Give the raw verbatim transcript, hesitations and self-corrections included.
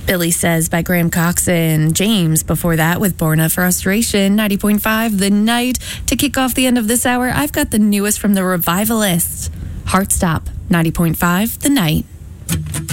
Billy Says by Graham Coxon. James before that with Born of Frustration. ninety point five The Night. To kick off the end of this hour, I've got the newest from the Revivalists. Heartstop. ninety point five The Night.